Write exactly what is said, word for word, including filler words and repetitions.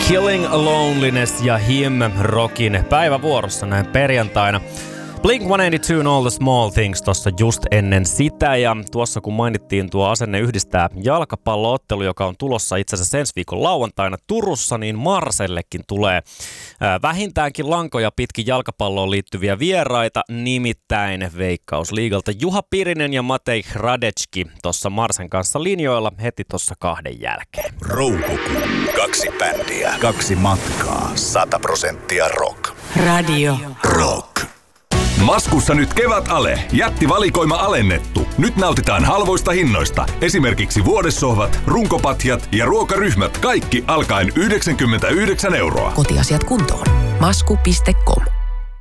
Killing a Loneliness ja Him Rockin päivävuorossa näin perjantaina. Blink sata kahdeksankymmentäkaksi All the Small Things tossa just ennen sitä, ja tuossa kun mainittiin tuo asenne yhdistää jalkapalloottelu, joka on tulossa itse asiassa ensi viikon lauantaina Turussa, niin Marsellekin tulee ää, vähintäänkin lankoja pitkin jalkapalloon liittyviä vieraita, nimittäin Veikkausliigalta Juha Pirinen ja Matej Hradečki tuossa Marsen kanssa linjoilla heti tuossa kahden jälkeen. Roukkupuun kaksi bändiä, kaksi matkaa, sata prosenttia rock. Radio Rock. Maskussa nyt kevätale. Jättivalikoima alennettu. Nyt nautitaan halvoista hinnoista. Esimerkiksi vuodessohvat, runkopatjat ja ruokaryhmät. Kaikki alkaen yhdeksänkymmentäyhdeksän euroa. Kotiasiat kuntoon. Masku piste com.